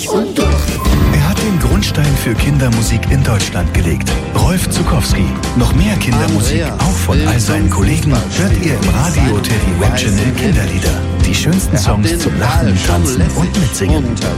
und durch. Er hat den Grundstein für Kindermusik in Deutschland gelegt. Rolf Zuckowski. Noch mehr Kindermusik, auch von all seinen Kollegen, hört ihr im Radio Teddy Red Channel Kinderlieder. Die schönsten Songs zum Lachen, Tanzen und Mitsingen.